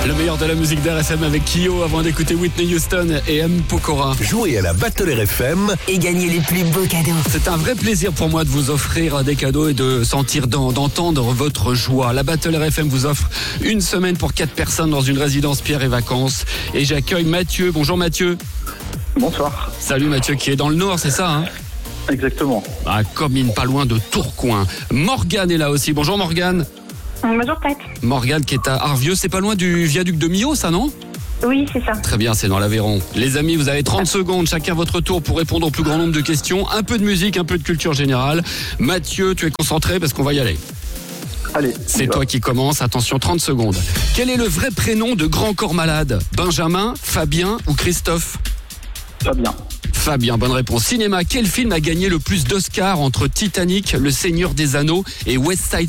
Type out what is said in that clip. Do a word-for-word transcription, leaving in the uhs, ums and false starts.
Le meilleur de la musique d'R F M avec Kyo avant d'écouter Whitney Houston et M. Pokora. Jouez à la Battle R F M et gagnez les plus beaux cadeaux. C'est un vrai plaisir pour moi de vous offrir des cadeaux et de sentir, d'entendre votre joie. La Battle R F M vous offre une semaine pour quatre personnes dans une résidence Pierre et Vacances. Et j'accueille Mathieu. Bonjour Mathieu. Bonsoir. Salut Mathieu qui est dans le Nord, c'est ça hein? Exactement. À Comines, pas loin de Tourcoing. Morgane est là aussi. Bonjour Morgane. Bonjour Pat. Morgane qui est à Arvieux, c'est pas loin du viaduc de Millau, ça non? Oui, c'est ça. Très bien, c'est dans l'Aveyron. Les amis, vous avez trente secondes, chacun votre tour pour répondre au plus grand nombre de questions. Un peu de musique, un peu de culture générale. Mathieu, tu es concentré parce qu'on va y aller. Allez. C'est toi qui commence, attention, trente secondes. Quel est le vrai prénom de Grand Corps Malade? Benjamin, Fabien ou Christophe? Fabien. Fabien, bonne réponse. Cinéma, quel film a gagné le plus d'Oscars entre Titanic, Le Seigneur des Anneaux et West Side